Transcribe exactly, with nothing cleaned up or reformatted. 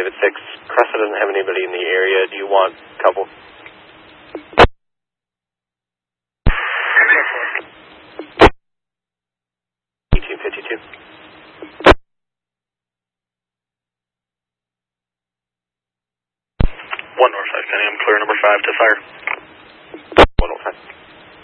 David six. Cressa doesn't have anybody in the area. Do you want a couple? eighteen fifty-two. one Northside County, I'm clear number five to fire. one oh five.